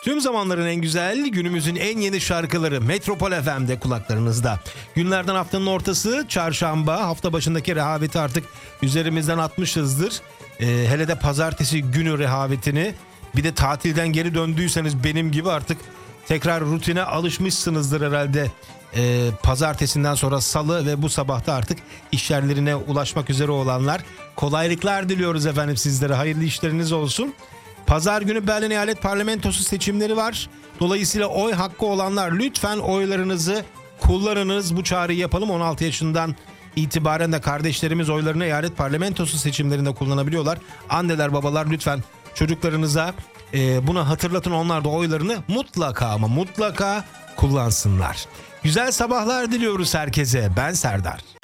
Tüm zamanların en güzel, günümüzün en yeni şarkıları Metropol FM'de kulaklarınızda. Günlerden haftanın ortası, çarşamba, hafta başındaki rehaveti artık üzerimizden atmışızdır. Hele de pazartesi günü rehavetini, bir de tatilden geri döndüyseniz benim gibi artık tekrar rutine alışmışsınızdır herhalde. Pazartesinden sonra salı ve bu sabahta artık iş yerlerine ulaşmak üzere olanlar. Kolaylıklar diliyoruz efendim sizlere, hayırlı işleriniz olsun. Pazar günü Berlin Eyalet Parlamentosu seçimleri var. Dolayısıyla oy hakkı olanlar lütfen oylarınızı kullanınız. Bu çağrıyı yapalım. 16 yaşından itibaren de kardeşlerimiz oylarını eyalet parlamentosu seçimlerinde kullanabiliyorlar. Anneler, babalar lütfen çocuklarınıza buna hatırlatın. Onlar da oylarını mutlaka ama mutlaka kullansınlar. Güzel sabahlar diliyoruz herkese. Ben Serdar.